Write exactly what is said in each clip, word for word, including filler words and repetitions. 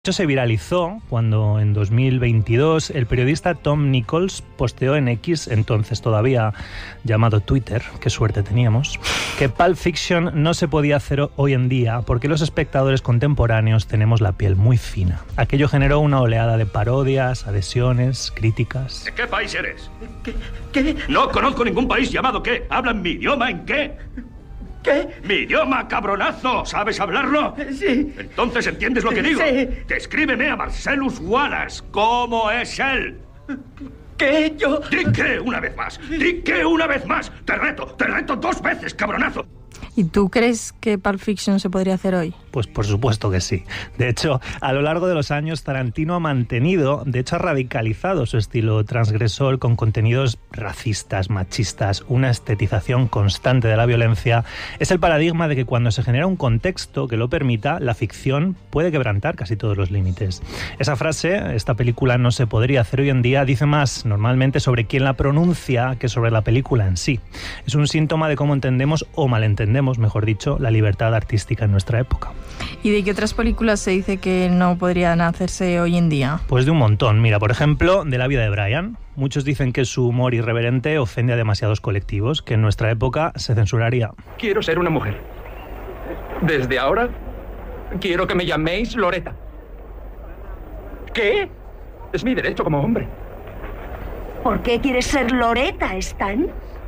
Esto se viralizó cuando en dos mil veintidós el periodista Tom Nichols posteó en X, entonces todavía llamado Twitter, qué suerte teníamos, que Pulp Fiction no se podía hacer hoy en día porque los espectadores contemporáneos tenemos la piel muy fina. Aquello generó una oleada de parodias, adhesiones, críticas. ¿De qué país eres? ¿Qué? ¿Qué? No conozco ningún país llamado ¿qué? ¿Hablan mi idioma en qué? ¿Qué? ¡Mi idioma, cabronazo! ¿Sabes hablarlo? Sí. ¿Entonces entiendes lo que digo? Sí. Descríbeme a Marcellus Wallace. ¿Cómo es él? ¿Qué? Yo... ¡Di que una vez más! ¡Di que una vez más! ¡Te reto! ¡Te reto dos veces, cabronazo! ¿Y tú crees que Pulp Fiction se podría hacer hoy? Pues por supuesto que sí. De hecho, a lo largo de los años, Tarantino ha mantenido, de hecho ha radicalizado su estilo transgresor con contenidos racistas, machistas, una estetización constante de la violencia. Es el paradigma de que cuando se genera un contexto que lo permita, la ficción puede quebrantar casi todos los límites. Esa frase, esta película no se podría hacer hoy en día, dice más normalmente sobre quién la pronuncia que sobre la película en sí. Es un síntoma de cómo entendemos o malentendemos, mejor dicho, la libertad artística en nuestra época. ¿Y de qué otras películas se dice que no podrían hacerse hoy en día? Pues de un montón. Mira, por ejemplo, de La vida de Brian. Muchos dicen que su humor irreverente ofende a demasiados colectivos, que en nuestra época se censuraría. Quiero ser una mujer. Desde ahora, quiero que me llaméis Loretta. ¿Qué? Es mi derecho como hombre. ¿Por qué quieres ser Loretta, Stan?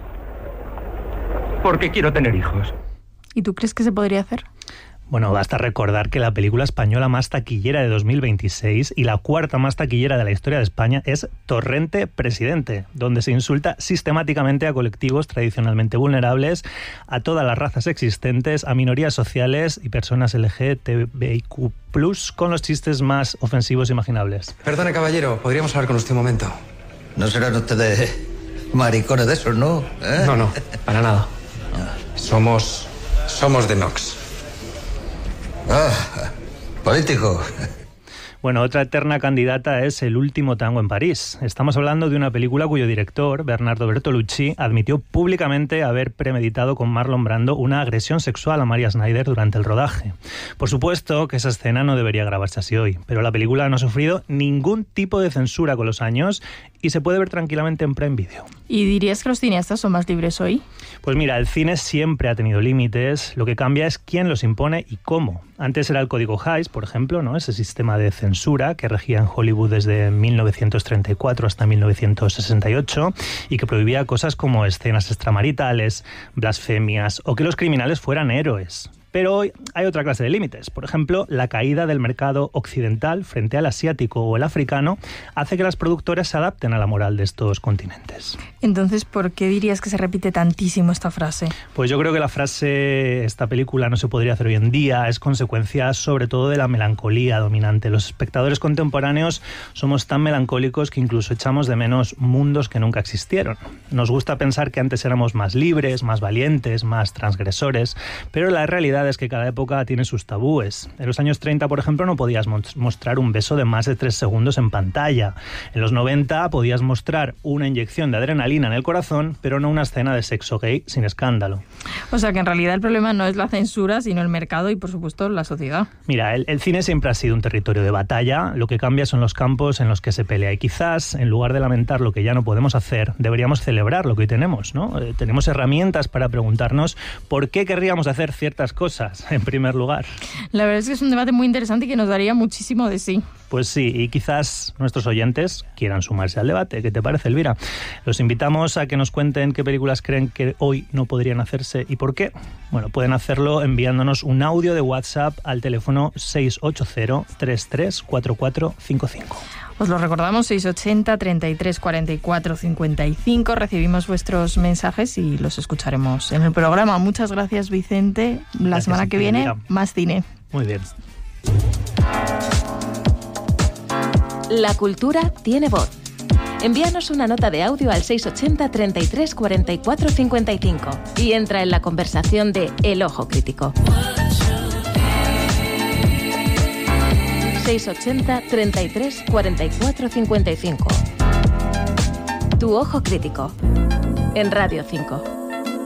Porque quiero tener hijos. ¿Y tú crees que se podría hacer? Bueno, basta recordar que la película española más taquillera de dos mil veintiséis y la cuarta más taquillera de la historia de España es Torrente Presidente, donde se insulta sistemáticamente a colectivos tradicionalmente vulnerables, a todas las razas existentes, a minorías sociales y personas L G T B I Q plus, con los chistes más ofensivos imaginables. Perdone, caballero, ¿podríamos hablar con usted un momento? No serán ustedes maricones de esos, ¿no? ¿Eh? No, no, para nada. Somos... somos de Nox. Ah, político. Bueno, otra eterna candidata es El último tango en París. Estamos hablando de una película cuyo director, Bernardo Bertolucci, admitió públicamente haber premeditado con Marlon Brando una agresión sexual a Maria Schneider durante el rodaje. Por supuesto que esa escena no debería grabarse así hoy, pero la película no ha sufrido ningún tipo de censura con los años y se puede ver tranquilamente en Prime Video. ¿Y dirías que los cineastas son más libres hoy? Pues mira, el cine siempre ha tenido límites, lo que cambia es quién los impone y cómo. Antes era el Código Hays, por ejemplo, ¿no? Ese sistema de censura que regía en Hollywood desde mil novecientos treinta y cuatro hasta mil novecientos sesenta y ocho y que prohibía cosas como escenas extramaritales, blasfemias o que los criminales fueran héroes. Pero hoy hay otra clase de límites. Por ejemplo, la caída del mercado occidental frente al asiático o el africano hace que las productoras se adapten a la moral de estos continentes. Entonces, ¿por qué dirías que se repite tantísimo esta frase? Pues yo creo que la frase "esta película no se podría hacer hoy en día" es consecuencia sobre todo de la melancolía dominante. Los espectadores contemporáneos somos tan melancólicos que incluso echamos de menos mundos que nunca existieron. Nos gusta pensar que antes éramos más libres, más valientes, más transgresores, pero la realidad es que cada época tiene sus tabúes. En los años treinta, por ejemplo, no podías mostrar un beso de más de tres segundos en pantalla. En los noventa podías mostrar una inyección de adrenalina en el corazón, pero no una escena de sexo gay sin escándalo. O sea que en realidad el problema no es la censura, sino el mercado y, por supuesto, la sociedad. Mira, el, el cine siempre ha sido un territorio de batalla. Lo que cambia son los campos en los que se pelea. Y quizás, en lugar de lamentar lo que ya no podemos hacer, deberíamos celebrar lo que hoy tenemos, ¿no? Eh, tenemos herramientas para preguntarnos por qué querríamos hacer ciertas cosas. En primer lugar. La verdad es que es un debate muy interesante y que nos daría muchísimo de sí. Pues sí, y quizás nuestros oyentes quieran sumarse al debate. ¿Qué te parece, Elvira? Los invitamos a que nos cuenten qué películas creen que hoy no podrían hacerse y por qué. Bueno, pueden hacerlo enviándonos un audio de WhatsApp al teléfono seis ocho cero, tres tres cuatro cuatro cinco cinco. Os lo recordamos, seis ochenta, treinta y tres, cuarenta y cuatro, cincuenta y cinco. Recibimos vuestros mensajes y los escucharemos en el programa. Muchas gracias, Vicente. La gracias, semana que viene, mira. Más cine. Muy bien. La cultura tiene voz. Envíanos una nota de audio al seis ochenta, treinta y tres, cuarenta y cuatro, cincuenta y cinco y entra en la conversación de El Ojo Crítico. seis ochenta, treinta y tres, cuarenta y cuatro, cincuenta y cinco. Tu Ojo Crítico, en Radio cinco.